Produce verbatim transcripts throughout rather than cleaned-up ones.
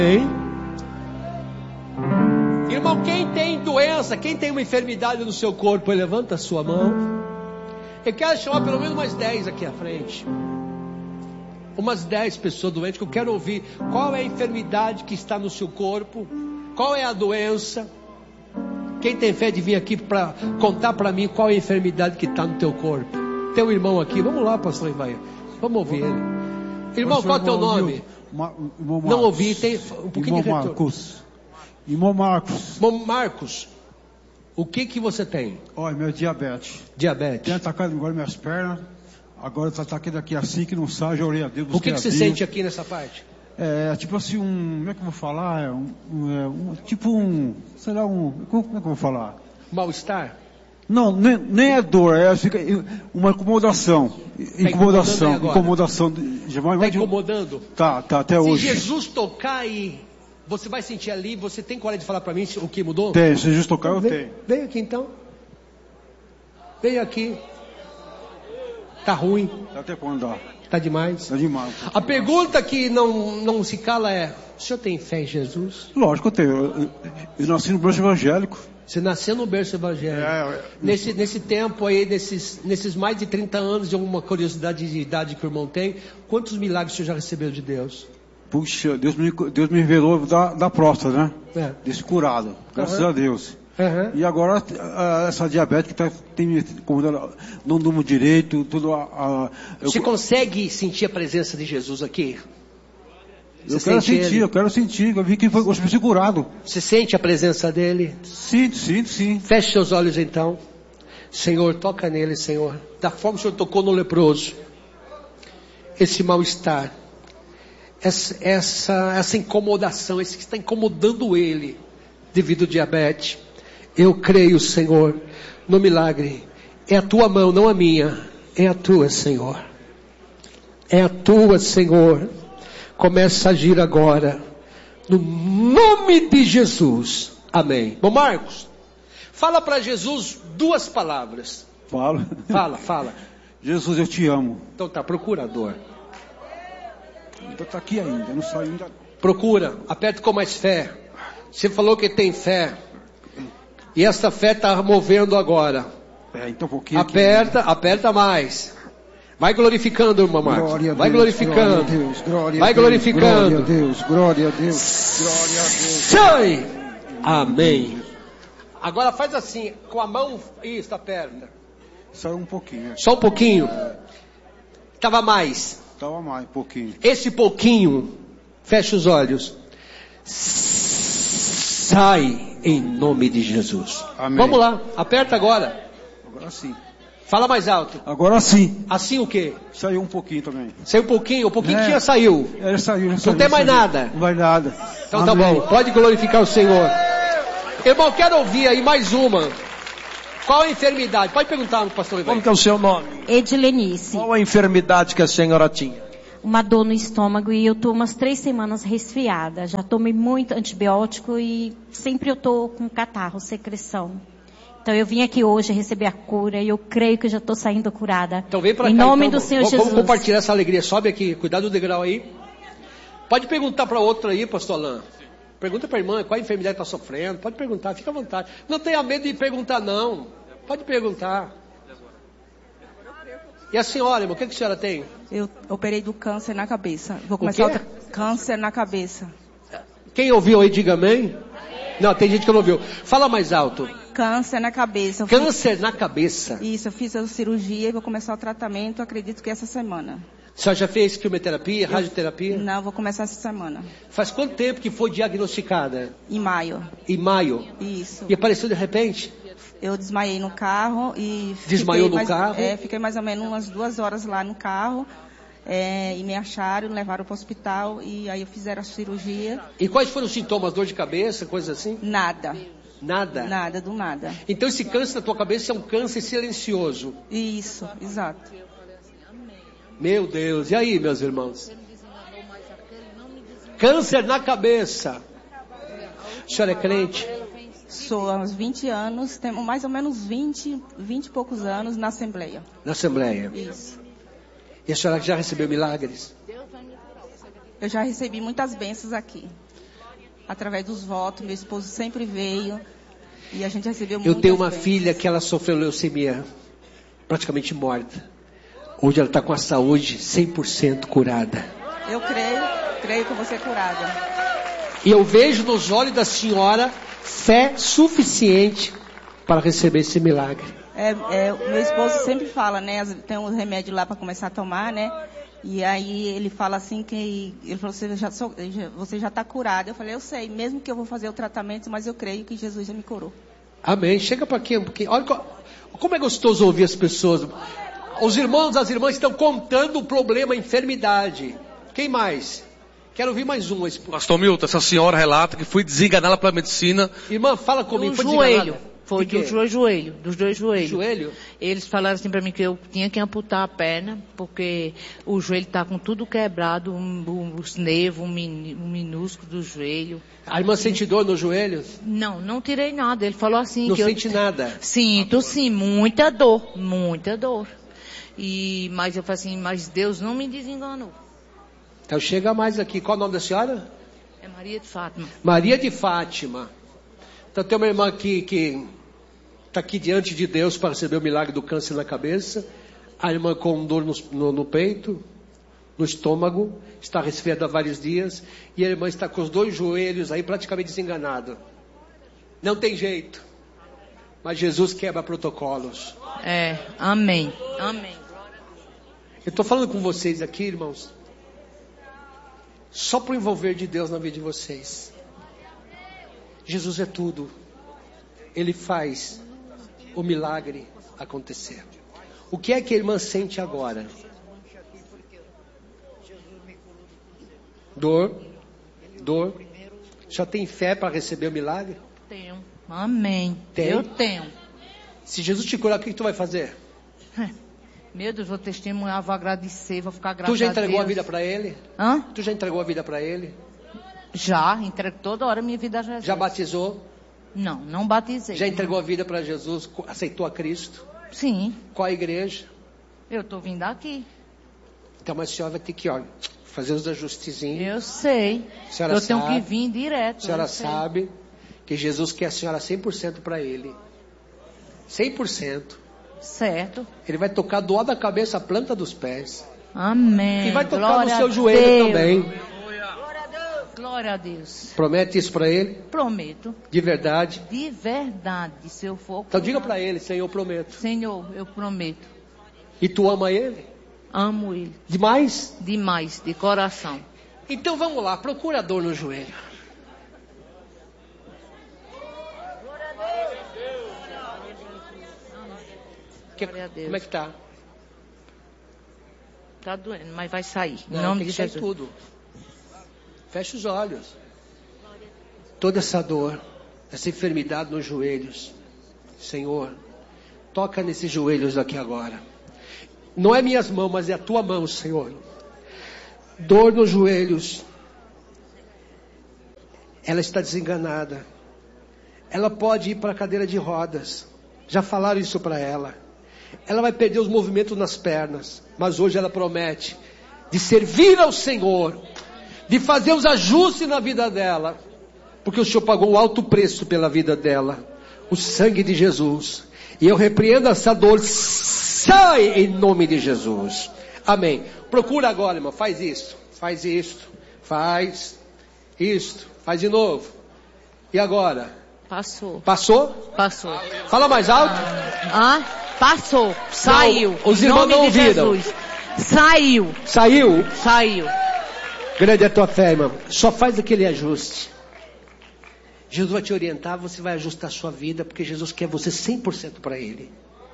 Hein? Irmão, quem tem doença, quem tem uma enfermidade no seu corpo, levanta a sua mão. Eu quero chamar pelo menos umas dez aqui à frente. Umas dez pessoas doentes que eu quero ouvir. Qual é a enfermidade que está no seu corpo? Qual é a doença? Quem tem fé de vir aqui para contar para mim qual é a enfermidade que está no teu corpo? Tem um irmão aqui, vamos lá, pastor Ivair. Vamos ouvir ele. Irmão, qual é o teu nome? Ma, Não ouvi, tem um pouquinho irmão de retorno. Marcos. Irmão Marcos. Irmão Marcos, o que que você tem? Olha, meu diabetes. Diabetes. Tem atacado agora minhas pernas. Agora está atacando aqui assim que não sai, já orei a Deus. O que que você Deus. sente aqui nessa parte? É tipo assim um, como é que eu vou falar? É um, um, é um tipo um, sei lá um, como é que eu vou falar? Mal-estar? Não, nem, nem é dor, é fica uma incomodação. Tá incomodação, incomodando incomodação. Está incomodando? Tá, tá, até Se hoje. Se Jesus tocar aí, você vai sentir ali, você tem coragem de falar para mim o que mudou? Tem, se Jesus tocar eu vem, tenho. Vem aqui então. Vem aqui. Tá ruim. Dá até pra andar. Tá demais. Tá demais. A pergunta que não, não se cala é: o senhor tem fé em Jesus? Lógico que eu tenho. Eu, eu, eu nasci no berço evangélico. Você nasceu no berço evangélico. É, é, nesse, nesse tempo aí, nesses, nesses mais de trinta anos de alguma curiosidade de idade que o irmão tem, quantos milagres o senhor já recebeu de Deus? Puxa, Deus me, Deus me revelou da, da próstata, né? É. Desse curado. Graças Uhum. a Deus. Uhum. E agora a, essa diabetes que tá, tem me incomodando, não durmo direito, tudo a, a eu, Você consegue sentir a presença de Jesus aqui? eu Você quero sente sentir, ele? eu quero sentir, eu vi que foi, eu fui curado. Você sente a presença dele? Sinto, sinto, sim. Feche seus olhos então. Senhor, toca nele, Senhor. Da forma que o Senhor tocou no leproso. Esse mal-estar. Essa, essa, essa incomodação, esse que está incomodando ele devido ao diabetes. Eu creio, Senhor, no milagre. É a tua mão, não a minha. É a tua, Senhor. É a tua, Senhor. Começa a agir agora. No nome de Jesus. Amém. Bom, Marcos, fala para Jesus duas palavras. Fala. Fala, fala. Jesus, eu te amo. Então tá, procurador. Então tá aqui ainda, eu não saí ainda. Procura, aperta com mais fé. Você falou que tem fé. E essa fé está movendo agora. É, então um pouquinho. Aperta, aqui. aperta mais. Vai glorificando, irmão Marcos. Glória a Vai Deus, glorificando. Glória a Deus, glória Vai a Deus, glorificando. Glória a Deus, glória a Deus, glória a Deus. Sai! Amém. Agora faz assim, com a mão, isso, aperta. Saiu um pouquinho. É. Só um pouquinho. Tava mais. Tava mais, um pouquinho. Esse pouquinho, fecha os olhos. Sai em nome de Jesus. Amém. Vamos lá, aperta agora. Agora sim. Fala mais alto. Agora sim. Assim o quê? Saiu um pouquinho também. Saiu um pouquinho, um pouquinho É. que já saiu. É, saiu, já saiu. Não tem mais saiu. nada. Não vai nada. Então tá Amém. bom, pode glorificar o Senhor. Irmão, quero ouvir aí mais uma. Qual a enfermidade? Pode perguntar no pastor Ivan. Como que é o seu nome? Edilenice. Qual a enfermidade que a senhora tinha? Uma dor no estômago e eu tô umas três semanas resfriada. Já tomei muito antibiótico e sempre eu tô com catarro, secreção. Então eu vim aqui hoje receber a cura e eu creio que eu já estou saindo curada. Então vem pra em cá. nome então, do Senhor vamos, Jesus. Vamos compartilhar essa alegria. Sobe aqui, cuidado do degrau aí. Pode perguntar para outro aí, pastor Alain. Pergunta para a irmã qual a enfermidade está sofrendo. Pode perguntar, fica à vontade. Não tenha medo de perguntar não. Pode perguntar. E a senhora, irmão, o que, que a senhora tem? Eu operei do câncer na cabeça. Vou começar outra... Câncer na cabeça. Quem ouviu aí, diga amém. Não, tem gente que não ouviu. Fala mais alto. Câncer na cabeça. Eu Câncer fiz... na cabeça. Isso, eu fiz a cirurgia e vou começar o tratamento, acredito que essa semana. A senhora já fez quimioterapia, eu... radioterapia? Não, vou começar essa semana. Faz quanto tempo que foi diagnosticada? Em maio. Em maio? Isso. E apareceu de repente? Eu desmaiei no carro e... Desmaiou no mais... carro? É, fiquei mais ou menos umas duas horas lá no carro. É, e me acharam, levaram para o hospital e aí fizeram a cirurgia. E quais foram os sintomas? Dor de cabeça, coisa assim? Nada. Nada? Nada, do nada. Então esse câncer na tua cabeça é um câncer silencioso. Isso, exato. Meu Deus, e aí, meus irmãos? Câncer na cabeça. A senhora é crente? Sou há uns vinte anos, temos mais ou menos vinte, vinte e poucos anos na Assembleia. Na Assembleia. Isso. E a senhora já recebeu milagres? Eu já recebi muitas bênçãos aqui. através dos votos. Meu esposo sempre veio e a gente recebeu Eu muitas tenho uma bênçãos. filha que ela sofreu leucemia, praticamente morta. Hoje ela está com a saúde cem por cento curada. Eu creio, creio que eu vou ser curada. E eu vejo nos olhos da senhora fé suficiente para receber esse milagre. É, é, o meu esposo sempre fala, né? as- Tem um remédio lá para começar a tomar, né? E aí ele fala assim que ele falou, você já sou- já- você já está curado. Eu falei, eu sei, mesmo que eu vou fazer o tratamento, mas eu creio que Jesus já me curou. Amém. Chega para aqui um pouquinho. Olha co- como é gostoso ouvir as pessoas. Os irmãos, as irmãs estão contando o problema, a enfermidade. Quem mais? Quero ouvir mais um. Pastor Milton, essa senhora relata que foi desenganada pela medicina. Irmã, fala comigo. Do Foi joelho. desenganada? Foi De do quê? joelho, joelho, dos dois joelhos. Joelho? Eles falaram assim para mim que eu tinha que amputar a perna, porque o joelho está com tudo quebrado, um, um, os nervos, um, min, um minúsculo do joelho. A irmã sente dor no joelho? Não, não tirei nada. Ele falou assim Não que sente eu nada? sinto sim, muita dor, muita dor. E, mas eu falei assim, mas Deus não me desenganou. Então chega mais aqui. Qual o nome da senhora? É Maria de Fátima. Maria de Fátima. Então tem uma irmã aqui que está aqui diante de Deus para receber o milagre do câncer na cabeça. A irmã com dor no, no, no peito, no estômago, está resfriada há vários dias. E a irmã está com os dois joelhos aí praticamente desenganado. Não tem jeito. Mas Jesus quebra protocolos. É, amém, amém. Eu estou falando com vocês aqui, irmãos, só para o envolver de Deus na vida de vocês. Jesus é tudo. Ele faz o milagre acontecer. O que é que a irmã sente agora? Dor, dor. Já tem fé para receber o milagre? Tenho, amém. Tem? Eu tenho. Se Jesus te curar, o que tu vai fazer? Meu Deus, vou testemunhar, vou agradecer, vou ficar grata Tu já a entregou a Deus. vida para Ele? Hã? Tu já entregou a vida para Ele? Já, entrego toda hora minha vida a Jesus. Já batizou? Não, não batizei. Já entregou a vida para Jesus? Aceitou a Cristo? Sim, Qual a igreja? eu tô vindo aqui. Então, mas a senhora vai ter que, ó, fazer os ajustezinhos. Eu sei. A senhora eu tenho sabe. que vir direto. A senhora eu sei. sabe que Jesus quer a senhora cem por cento para Ele. cem por cento. Certo. Ele vai tocar do alto da cabeça a planta dos pés. Amém. E vai tocar Glória no seu a joelho Deus. também. Glória a Deus. Promete isso para Ele? Prometo. De verdade? De verdade, se eu for. Então diga para Ele, Senhor, eu prometo. Senhor, eu prometo. E tu ama Ele? Amo Ele. Demais? Demais, de coração. Então vamos lá, procura a dor no joelho. Que- Glória a Deus. como é que tá? Tá doendo, mas vai sair. Em Não, nome tem de que sair Jesus. tudo. Fecha os olhos. Toda essa dor, essa enfermidade nos joelhos. Senhor, toca nesses joelhos aqui agora. Não é minhas mãos, mas é a tua mão, Senhor. Dor nos joelhos. Ela está desenganada. Ela pode ir para a cadeira de rodas. Já falaram isso para ela. Ela vai perder os movimentos nas pernas. Mas hoje ela promete de servir ao Senhor, de fazer os ajustes na vida dela, porque o Senhor pagou um alto preço pela vida dela, o sangue de Jesus. E eu repreendo essa dor, sai em nome de Jesus. Amém. Procura agora, irmão, faz isso, faz isto, faz isto, faz de novo. E agora? Passou. Passou? Passou. Fala mais alto. Ah, passou. Saiu. Não, os Em irmãos nome não de ouviram. Jesus. Saiu. Saiu? Saiu. Grande é a tua fé, irmão. Só faz aquele ajuste. Jesus vai te orientar, você vai ajustar a sua vida, porque Jesus quer você cem por cento para Ele.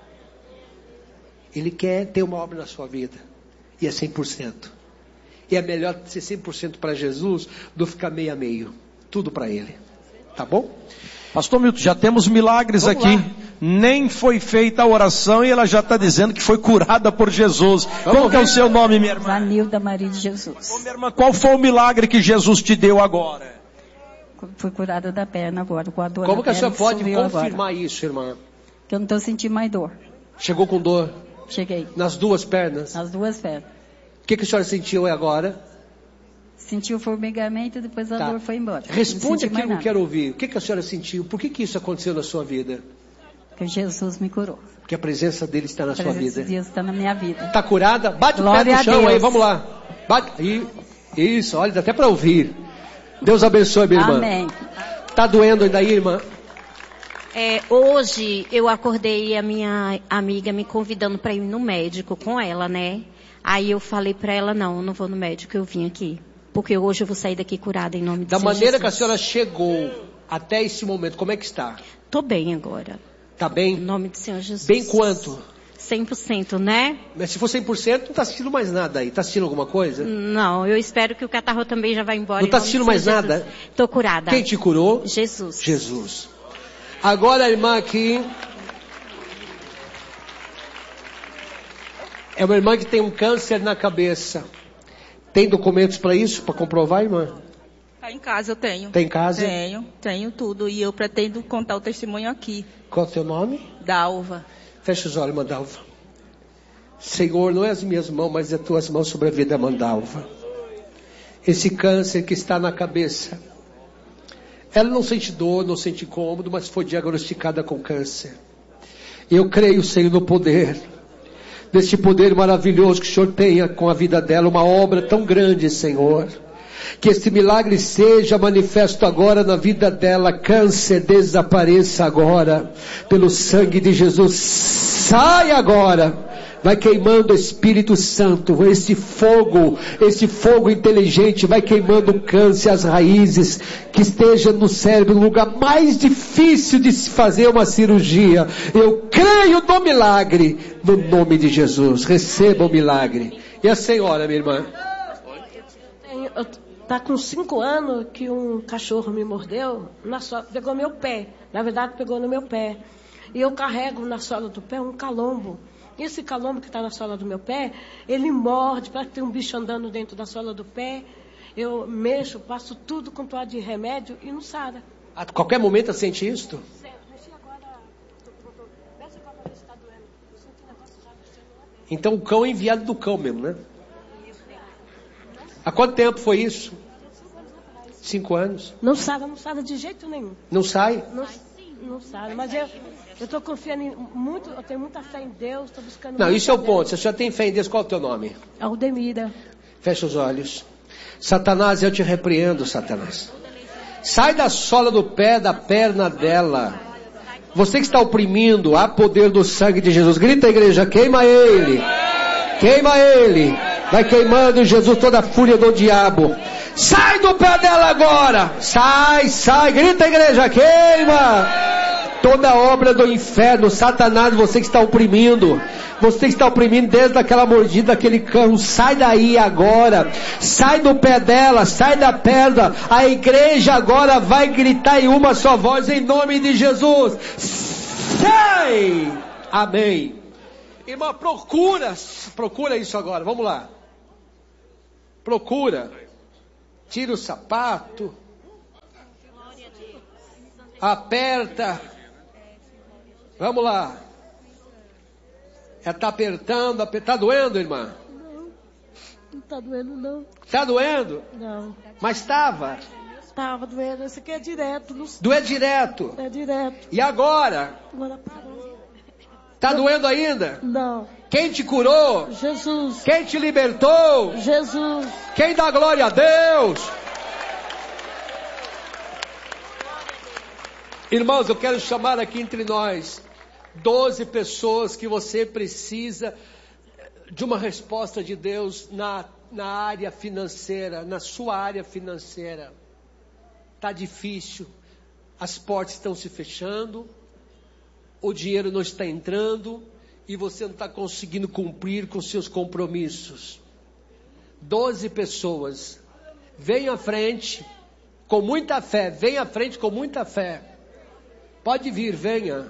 Ele quer ter uma obra na sua vida. E é cem por cento. E é melhor ser cem por cento para Jesus do que ficar meio a meio. Tudo para Ele. Tá bom? Pastor Milton, já temos milagres Vamos aqui. lá. Nem foi feita a oração e ela já está dizendo que foi curada por Jesus. Qual que é o seu nome, minha irmã? Vanilda Maria de Jesus. Ô, minha irmã, qual foi o milagre que Jesus te deu agora? Fui curada da perna agora, com a dor Como na que a perna senhora pode sumiu confirmar agora. isso, irmã? Que eu não estou sentindo mais dor. Chegou com dor Cheguei. nas duas pernas. As duas pernas. O que, que a senhora sentiu agora? Senti o formigamento e depois a Tá. dor foi embora. Responde Não senti mais aquilo que eu nada. quero ouvir. O que, que a senhora sentiu? Por que, que isso aconteceu na sua vida? Porque Jesus me curou. Porque a presença dele está na A sua presença vida. de Deus está na minha vida. Está curada? Bate Glória o pé no a chão Deus. aí, vamos lá. Bate. I- Isso, olha, dá até para ouvir. Deus abençoe, minha irmã. Amém. Tá doendo ainda aí, irmã? É, hoje eu acordei a minha amiga me convidando para ir no médico com ela, né? Aí eu falei para ela, não, eu não vou no médico, eu vim aqui. Porque hoje eu vou sair daqui curada em nome de Da Senhor maneira Jesus. que a senhora chegou até esse momento, como é que está? Tô bem agora. Tá bem? Em nome de Senhor Jesus. Bem quanto? cem por cento, né? Mas se for cem por cento, não está assistindo mais nada aí. Está assistindo alguma coisa? Não, eu espero que o catarro também já vá embora. Não está assistindo mais nada? Tô curada. Quem te curou? Jesus. Jesus. Agora a irmã aqui é uma irmã que tem um câncer na cabeça. Tem documentos para isso, para comprovar, irmã? Tá em casa, eu tenho. Tem em casa? Tenho, tenho tudo. E eu pretendo contar o testemunho aqui. Qual é o teu nome? Dalva. Fecha os olhos, Mandalva. Senhor, não é as minhas mãos, mas as tuas mãos sobre a vida da Mandalva. Esse câncer que está na cabeça. Ela não sente dor, não sente incômodo, mas foi diagnosticada com câncer. E eu creio, Senhor, no poder. Deste poder maravilhoso que o Senhor tenha com a vida dela. Uma obra tão grande, Senhor. Que este milagre seja manifesto agora na vida dela. Câncer desapareça agora. Pelo sangue de Jesus. Sai agora. Vai queimando o Espírito Santo. Esse fogo, esse fogo inteligente vai queimando o câncer, as raízes. Que esteja no cérebro, no lugar mais difícil de se fazer uma cirurgia. Eu creio no milagre. No nome de Jesus. Receba o milagre. E a senhora, minha irmã? Tenho- eu- Tá com cinco anos que um cachorro me mordeu, na sola, pegou meu pé. Na verdade, pegou no meu pé. E eu carrego na sola do pé um calombo. E esse calombo que está na sola do meu pé, ele morde, parece que tem um bicho andando dentro da sola do pé. Eu mexo, passo tudo com toalha de remédio e não sara. A qualquer momento você sente isto? Então o cão é enviado do cão mesmo, né? Há quanto tempo foi isso? Cinco anos. Não sara, não sara de jeito nenhum. Não sai? Não, não sara. Mas eu estou confiando em muito, eu tenho muita fé em Deus, estou buscando. Não, muita isso é o fé. ponto. Você já tem fé em Deus, qual é o teu nome? Aldemira. Fecha os olhos. Satanás, eu te repreendo, Satanás. Sai da sola do pé, da perna dela. Você que está oprimindo, há poder do sangue de Jesus. Grita, igreja, queima ele. Queima ele. Vai queimando, Jesus, toda a fúria do diabo. Sai do pé dela agora. Sai, sai. Grita, igreja, queima. Toda obra do inferno, Satanás, você que está oprimindo. Você que está oprimindo desde aquela mordida, aquele cão. Sai daí agora. Sai do pé dela, sai da perna. A igreja agora vai gritar em uma só voz, em nome de Jesus. Sai! Amém. Irmã, procura, procura isso agora, vamos lá. Procura. Tira o sapato. Aperta. Vamos lá. Ela está apertando, aperta. Tá doendo, irmã? Não, não está doendo não. Tá doendo? Não. Mas estava. Estava doendo, esse aqui é direto. Não... Doer direto. É direto. E agora? Agora parou. Tá doendo ainda? Não. Quem te curou? Jesus. Quem te libertou? Jesus. Quem dá glória a Deus? Irmãos, eu quero chamar aqui entre nós doze pessoas que você precisa de uma resposta de Deus na, na área financeira, na sua área financeira. Está difícil, as portas estão se fechando, o dinheiro não está entrando e você não está conseguindo cumprir com seus compromissos. Doze pessoas, venha à frente com muita fé, venha à frente com muita fé. Pode vir, venha.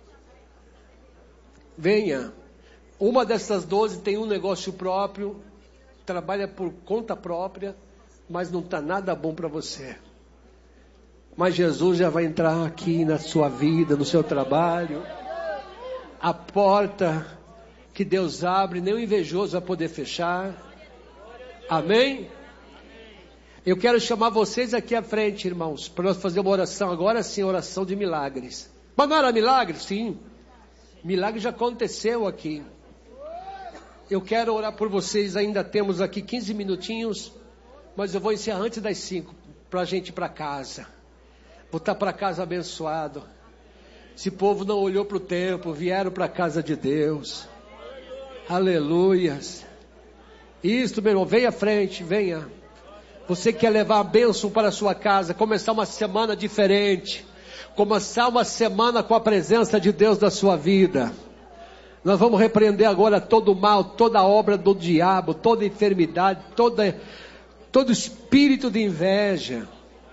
Venha. Uma dessas doze tem um negócio próprio, trabalha por conta própria, mas não está nada bom para você. Mas Jesus já vai entrar aqui na sua vida, no seu trabalho. A porta que Deus abre, nem o invejoso vai poder fechar. Amém? Eu quero chamar vocês aqui à frente, irmãos, para nós fazer uma oração, agora sim, oração de milagres. Mas não era milagre? Sim. Milagre já aconteceu aqui. Eu quero orar por vocês, ainda temos aqui quinze minutinhos, mas eu vou encerrar antes das cinco, para a gente ir para casa. Voltar para casa abençoado. Esse povo não olhou para o templo, vieram para a casa de Deus. Aleluias. Isso, meu irmão, venha à frente, venha. Você quer levar a bênção para a sua casa, começar uma semana diferente, começar uma semana com a presença de Deus na sua vida. Nós vamos repreender agora todo o mal, toda a obra do diabo, toda enfermidade, toda, todo espírito de inveja.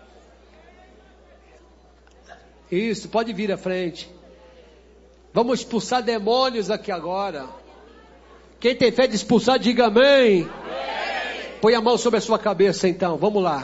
Isso, pode vir à frente. Vamos expulsar demônios aqui agora. Quem tem fé de expulsar, diga amém. Põe a mão sobre a sua cabeça então, vamos lá.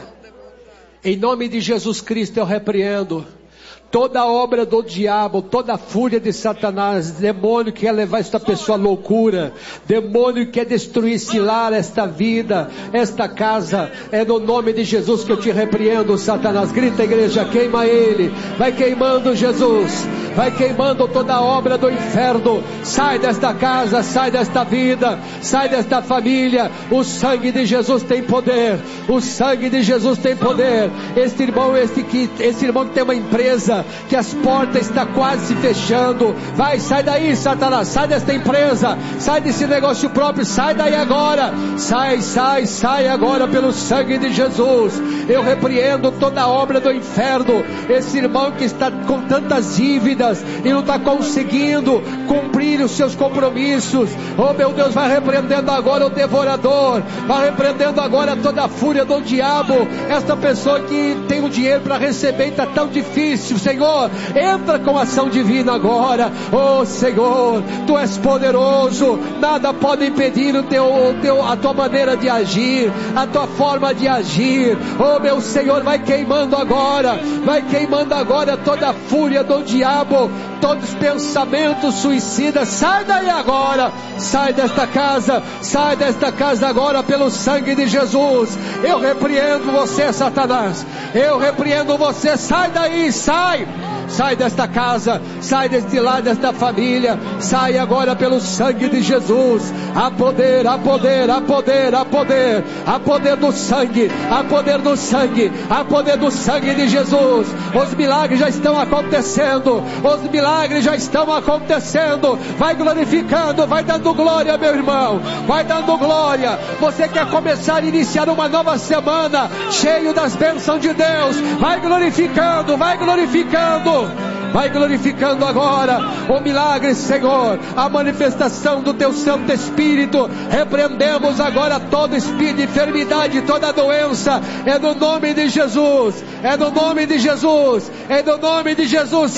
Em nome de Jesus Cristo eu repreendo toda obra do diabo, toda a fúria de Satanás, demônio que quer levar esta pessoa à loucura, demônio que quer destruir esse lar, esta vida, esta casa, é no nome de Jesus que eu te repreendo, Satanás. Grita, igreja, queima ele, vai queimando, Jesus, vai queimando toda a obra do inferno, sai desta casa, sai desta vida, sai desta família. O sangue de Jesus tem poder, o sangue de Jesus tem poder. Este irmão, este, que, este irmão que tem uma empresa, que as portas estão quase se fechando, vai, sai daí, Satanás, sai desta empresa, sai desse negócio próprio, sai daí agora, sai, sai, sai agora pelo sangue de Jesus. Eu repreendo toda a obra do inferno. Esse irmão que está com tantas dívidas e não está conseguindo cumprir os seus compromissos, oh meu Deus, vai repreendendo agora o devorador, vai repreendendo agora toda a fúria do diabo. Esta pessoa que tem o dinheiro para receber e está tão difícil, Senhor, entra com ação divina agora. Oh Senhor, Tu és poderoso, nada pode impedir o teu, o teu, a Tua maneira de agir, a Tua forma de agir. Oh meu Senhor, vai queimando agora, vai queimando agora toda a fúria do diabo, todos os pensamentos suicidas, sai daí agora, sai desta casa, sai desta casa agora pelo sangue de Jesus. Eu repreendo você, Satanás, eu repreendo você, sai daí, sai, sai desta casa, sai deste lar, desta família, sai agora pelo sangue de Jesus. Há poder, há poder, há poder, há poder, há poder do sangue, há poder do sangue, há poder do sangue de Jesus. Os milagres já estão acontecendo, os milagres já estão acontecendo. Vai glorificando, vai dando glória, meu irmão, vai dando glória. Você quer começar a iniciar uma nova semana cheio das bênçãos de Deus, vai glorificando, vai glorificando, vai glorificando agora o milagre, Senhor, a manifestação do Teu Santo Espírito. Repreendemos agora todo espírito de enfermidade, toda doença, é no nome de Jesus, é no nome de Jesus, é no nome de Jesus.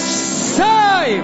Sai,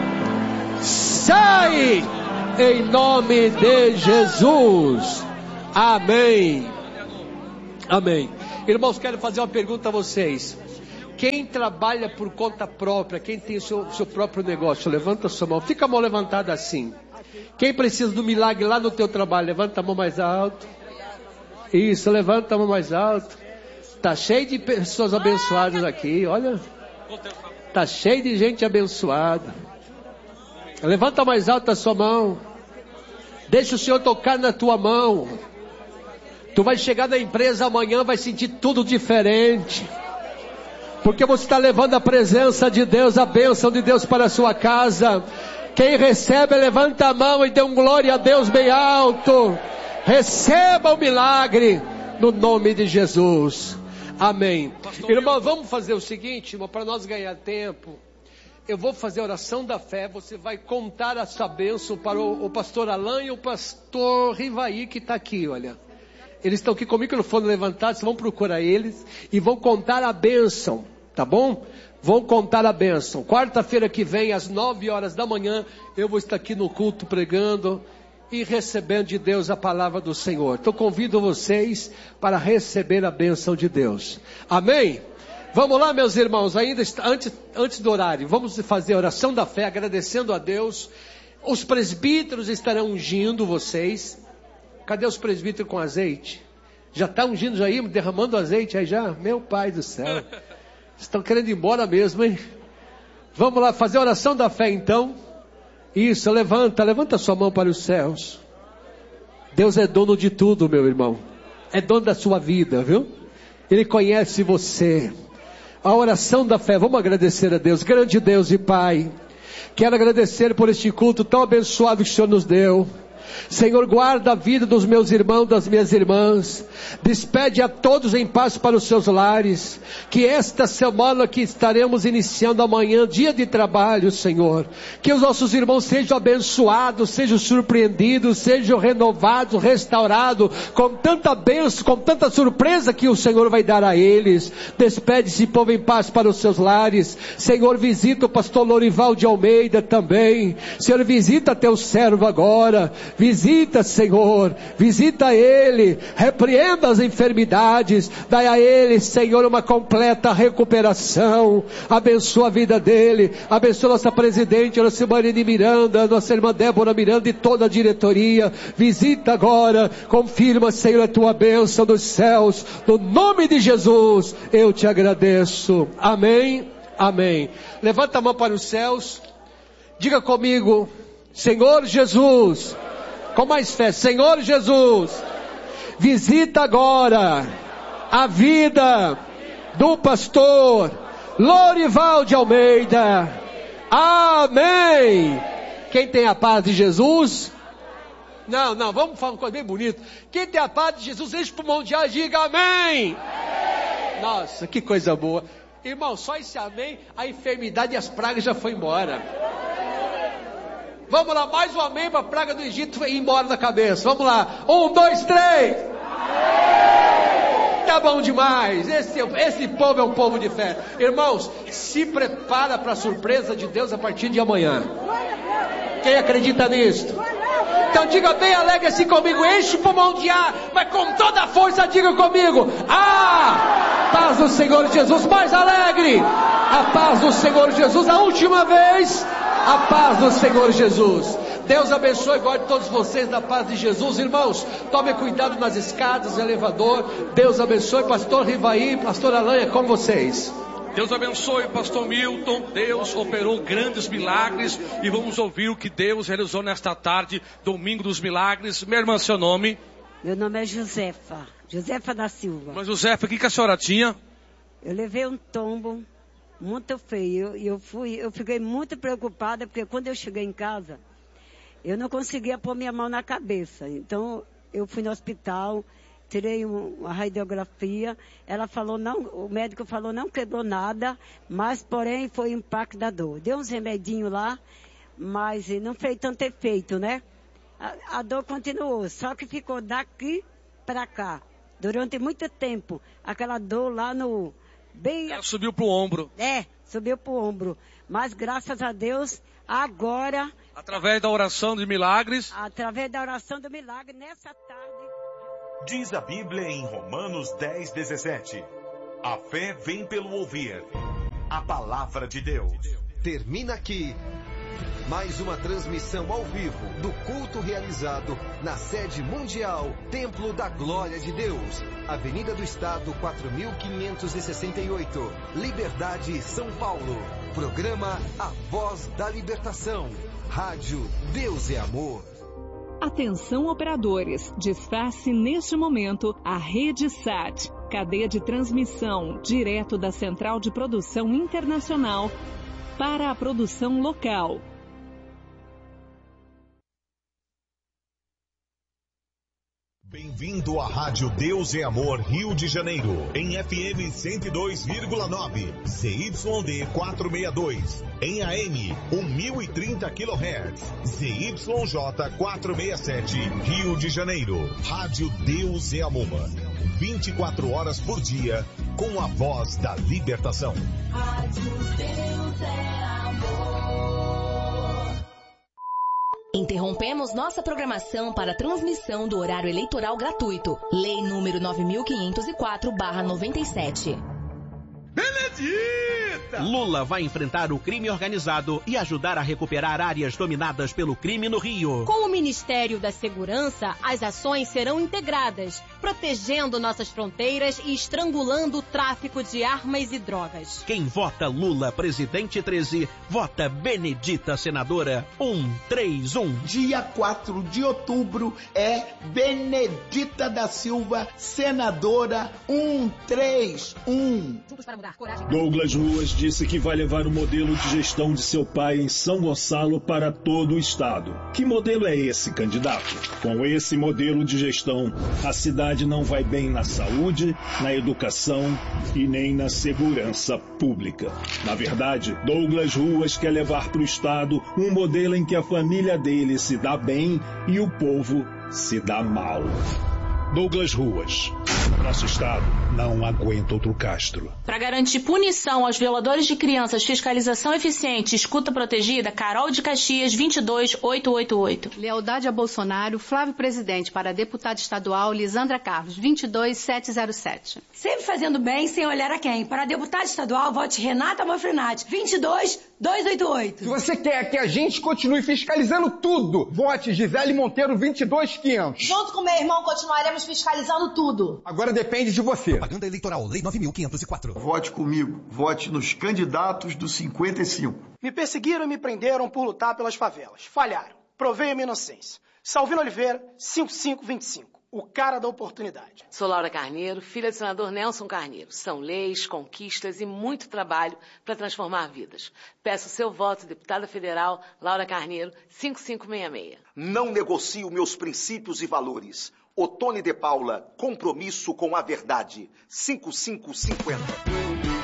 sai, em nome de Jesus. Amém, amém. Irmãos, quero fazer uma pergunta a vocês. Quem trabalha por conta própria, quem tem o seu, seu próprio negócio, levanta a sua mão, fica a mão levantada assim. Quem precisa do milagre lá no teu trabalho, levanta a mão mais alto. Isso, levanta a mão mais alto. Tá cheio de pessoas abençoadas aqui, olha. Tá cheio de gente abençoada. Levanta mais alto a sua mão. Deixa o Senhor tocar na tua mão. Tu vai chegar na empresa amanhã, vai sentir tudo diferente. Porque você está levando a presença de Deus, a bênção de Deus para a sua casa. Quem recebe, levanta a mão e dê um glória a Deus bem alto. Receba o milagre no nome de Jesus. Amém. Irmão, vamos fazer o seguinte, irmão, para nós ganhar tempo. Eu vou fazer a oração da fé, você vai contar essa bênção para o, o pastor Alain e o pastor Rivaí que está aqui, olha. Eles estão aqui com o microfone levantado, vocês vão procurar eles e vão contar a bênção, tá bom? Vão contar a bênção. Quarta-feira que vem, às nove horas da manhã, eu vou estar aqui no culto pregando e recebendo de Deus a palavra do Senhor. Então convido vocês para receber a bênção de Deus. Amém? Vamos lá, meus irmãos, ainda está, antes, antes do horário, vamos fazer a oração da fé, agradecendo a Deus. Os presbíteros estarão ungindo vocês. Cadê os presbíteros com azeite? Já está ungindo já aí, derramando azeite aí já? Meu pai do céu. Estão querendo ir embora mesmo, hein? Vamos lá fazer a oração da fé então. Isso, levanta, levanta sua mão para os céus. Deus é dono de tudo, meu irmão. É dono da sua vida, viu? Ele conhece você. A oração da fé, vamos agradecer a Deus. Grande Deus e Pai, quero agradecer por este culto tão abençoado que o Senhor nos deu. Senhor, guarda a vida dos meus irmãos, das minhas irmãs. Despede a todos em paz para os seus lares. Que esta semana que estaremos iniciando amanhã, dia de trabalho, Senhor, que os nossos irmãos sejam abençoados, sejam surpreendidos, sejam renovados, restaurados, com tanta bênção, com tanta surpresa que o Senhor vai dar a eles. Despede esse povo em paz para os seus lares. Senhor, visita o pastor Lorival de Almeida também. Senhor, visita teu servo agora. Visita, Senhor, visita ele, repreenda as enfermidades, dai a ele, Senhor, uma completa recuperação, abençoa a vida dele, abençoa nossa presidente, nossa irmã Irene Miranda, nossa irmã Débora Miranda e toda a diretoria. Visita agora, confirma, Senhor, a tua bênção dos céus, no nome de Jesus, eu te agradeço, amém, amém. Levanta a mão para os céus, diga comigo, Senhor Jesus, com mais fé, Senhor Jesus, visita agora a vida do pastor Lorival de Almeida, amém. Quem tem a paz de Jesus? Não, não, vamos falar uma coisa bem bonita. Quem tem a paz de Jesus, enche o pulmão de ar e diga amém. Nossa, que coisa boa. Irmão, só esse amém, a enfermidade e as pragas já foi embora. Vamos lá, mais um amém para a praga do Egito ir embora da cabeça. Vamos lá, um, dois, três. Tá bom demais, esse, esse povo é um povo de fé. Irmãos, se prepara para a surpresa de Deus a partir de amanhã. Quem acredita nisso? Então diga bem alegre assim comigo, enche o pulmão de ar, mas com toda a força diga comigo, ah, paz do Senhor Jesus, mais alegre, a paz do Senhor Jesus, a última vez, a paz do Senhor Jesus. Deus abençoe e guarde todos vocês da paz de Jesus. Irmãos, tome cuidado nas escadas, no elevador. Deus abençoe, pastor Rivaí, pastor Alain, é com vocês. Deus abençoe, pastor Milton. Deus operou grandes milagres e vamos ouvir o que Deus realizou nesta tarde, domingo dos milagres. Minha irmã, seu nome? Meu nome é Josefa, Josefa da Silva. Mas Josefa, o que, que a senhora tinha? Eu levei um tombo muito feio e eu, eu, fui, eu fiquei muito preocupada porque quando eu cheguei em casa, eu não conseguia pôr minha mão na cabeça. Então eu fui no hospital, tirei uma radiografia, ela falou não, o médico falou não quebrou nada, mas porém foi impacto da dor. Deu uns remedinhos lá, mas não fez tanto efeito, né? A, a dor continuou, só que ficou daqui para cá, durante muito tempo, aquela dor lá no... Bem, ela subiu pro ombro. É, subiu pro ombro, mas graças a Deus, agora... Através da oração de milagres. Através da oração do milagre, nessa tarde... Diz a Bíblia em Romanos dez, dezessete. A fé vem pelo ouvir a palavra de Deus. Termina aqui mais uma transmissão ao vivo do culto realizado na sede mundial Templo da Glória de Deus, Avenida do Estado quatro mil quinhentos e sessenta e oito, Liberdade, São Paulo. Programa A Voz da Libertação. Rádio Deus é Amor. Atenção operadores, desface neste momento a Rede Sat, cadeia de transmissão direto da Central de Produção Internacional para a produção local. Bem-vindo à Rádio Deus é Amor Rio de Janeiro, em F M cento e dois vírgula nove, Z Y D quatrocentos e sessenta e dois, em A M mil e trinta quilohertz, Z Y J quatrocentos e sessenta e sete, Rio de Janeiro. Rádio Deus é Amor, vinte e quatro horas por dia, com a voz da libertação. Rádio Deus é Amor. Interrompemos nossa programação para a transmissão do horário eleitoral gratuito. Lei número nove mil quinhentos e quatro barra noventa e sete. Benedita! Lula vai enfrentar o crime organizado e ajudar a recuperar áreas dominadas pelo crime no Rio. Com o Ministério da Segurança, as ações serão integradas, protegendo nossas fronteiras e estrangulando o tráfico de armas e drogas. Quem vota Lula presidente treze, vota Benedita senadora um três um. Dia quatro de outubro é Benedita da Silva, senadora um três um. Douglas Ruas disse que vai levar o modelo de gestão de seu pai em São Gonçalo para todo o estado. Que modelo é esse, candidato? Com esse modelo de gestão, a cidade não vai bem na saúde, na educação e nem na segurança pública. Na verdade, Douglas Ruas quer levar para o estado um modelo em que a família dele se dá bem e o povo se dá mal. Douglas Ruas. Nosso estado não aguenta outro Castro. Para garantir punição aos violadores de crianças, fiscalização eficiente e escuta protegida, Carol de Caxias, vinte e dois mil oitocentos e oitenta e oito. Lealdade a Bolsonaro, Flávio Presidente, para deputada estadual Lisandra Carlos, vinte e dois mil setecentos e sete. Sempre fazendo bem, sem olhar a quem. Para deputada estadual, vote Renata Manfrenati, vinte e dois mil duzentos e oitenta e oito. Se você quer que a gente continue fiscalizando tudo, vote Gisele Monteiro, vinte e dois mil quinhentos. Junto com meu irmão, continuaremos fiscalizando tudo. Agora depende de você. Propaganda eleitoral, Lei nove mil quinhentos e quatro. Vote comigo. Vote nos candidatos do cinquenta e cinco. Me perseguiram e me prenderam por lutar pelas favelas. Falharam. Provei a minha inocência. Salvino Oliveira, cinco cinco vinte e cinco. O cara da oportunidade. Sou Laura Carneiro, filha do senador Nelson Carneiro. São leis, conquistas e muito trabalho para transformar vidas. Peço seu voto, deputada federal Laura Carneiro, cinco cinco seis seis. Não negocio meus princípios e valores. Otone de Paula, compromisso com a verdade. cinco cinco cinquenta.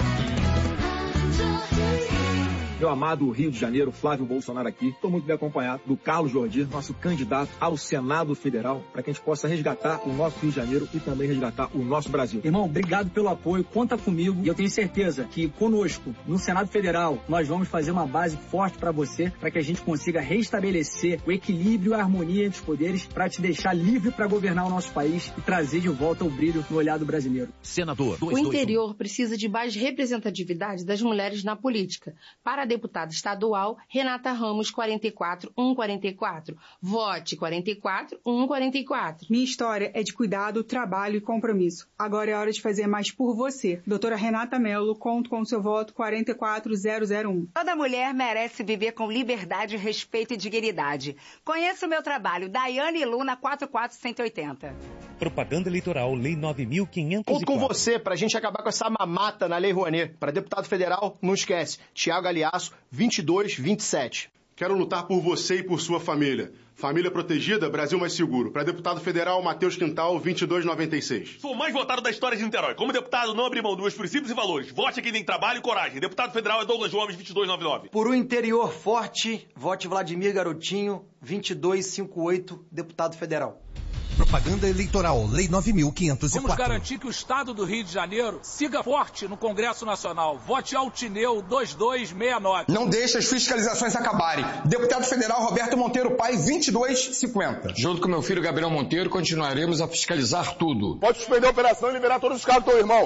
Meu amado Rio de Janeiro, Flávio Bolsonaro aqui. Estou muito bem acompanhado do Carlos Jordi, nosso candidato ao Senado Federal, para que a gente possa resgatar o nosso Rio de Janeiro e também resgatar o nosso Brasil. Irmão, obrigado pelo apoio, conta comigo e eu tenho certeza que conosco, no Senado Federal, nós vamos fazer uma base forte para você, para que a gente consiga restabelecer o equilíbrio e a harmonia entre os poderes, para te deixar livre para governar o nosso país e trazer de volta o brilho no olhar do brasileiro. Senador. O interior precisa de mais representatividade das mulheres na política. Para a deputada estadual Renata Ramos, quarenta e quatro mil cento e quarenta e quatro. Vote quarenta e quatro mil cento e quarenta e quatro. Minha história é de cuidado, trabalho e compromisso. Agora é hora de fazer mais por você. Doutora Renata Mello, conto com o seu voto quarenta e quatro mil um. Toda mulher merece viver com liberdade, respeito e dignidade. Conheça o meu trabalho. Daiane Luna, quatro quatro um oito zero. Propaganda eleitoral, Lei nove mil quinhentos e quatro. Conto com você pra gente acabar com essa mamata na Lei Rouanet. Para deputado federal, não esquece. Tiago Aliaço, vinte e dois mil e vinte e sete. Quero lutar por você e por sua família. Família protegida, Brasil mais seguro. Para deputado federal, Matheus Quintal, vinte e dois mil novecentos e noventa e seis. Sou o mais votado da história de Niterói. Como deputado, não abri mão dos meus princípios e valores. Vote a quem tem trabalho e coragem. Deputado federal é Douglas Gomes, vinte e dois mil novecentos e noventa e nove. Por um interior forte, vote Vladimir Garotinho, vinte e dois mil e cinquenta e oito, deputado federal. Propaganda eleitoral, Lei nove mil quinhentos e quatro. Vamos garantir que o Estado do Rio de Janeiro siga forte no Congresso Nacional. Vote Altineu dois dois seis nove. Não deixe as fiscalizações acabarem. Deputado federal Roberto Monteiro Pai, vinte e dois mil e cinquenta. Junto com meu filho Gabriel Monteiro, continuaremos a fiscalizar tudo. Pode suspender a operação e liberar todos os carros do teu irmão.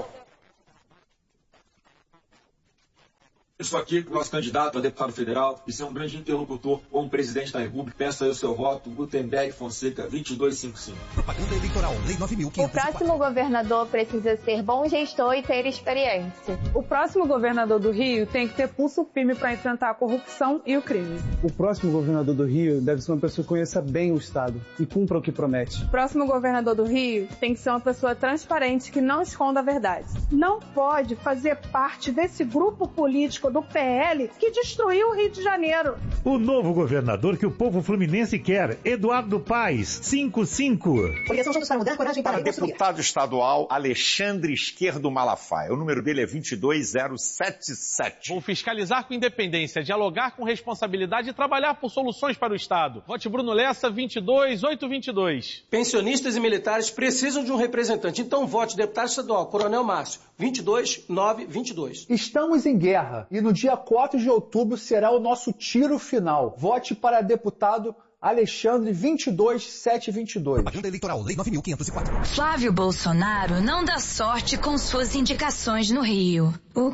Estou aqui com o nosso candidato a deputado federal e ser um grande interlocutor como presidente da República. Peço aí o seu voto, Gutenberg Fonseca, vinte e dois mil e cinquenta e cinco. Propaganda eleitoral, Lei nove mil quinhentos e quatro. O próximo governador precisa ser bom gestor e ter experiência. O próximo governador do Rio tem que ter pulso firme para enfrentar a corrupção e o crime. O próximo governador do Rio deve ser uma pessoa que conheça bem o Estado e cumpra o que promete. O próximo governador do Rio tem que ser uma pessoa transparente que não esconda a verdade. Não pode fazer parte desse grupo político do P L que destruiu o Rio de Janeiro. O novo governador que o povo fluminense quer, Eduardo Paes, cinco cinco. Coligação Juntos para Mudar, coragem para, para deputado estadual Alexandre Esquerdo Malafaia. O número dele é vinte e dois mil setenta e sete. Vou fiscalizar com independência, dialogar com responsabilidade e trabalhar por soluções para o Estado. Vote Bruno Lessa, vinte e dois mil oitocentos e vinte e dois. Pensionistas e militares precisam de um representante. Então vote deputado estadual Coronel Márcio, vinte e dois mil novecentos e vinte e dois. Estamos em guerra e no dia quatro de outubro será o nosso tiro final. Vote para deputado Alexandre, vinte e dois mil setecentos e vinte e dois. Propaganda eleitoral, Lei nove mil quinhentos e quatro. Flávio Bolsonaro não dá sorte com suas indicações no Rio. O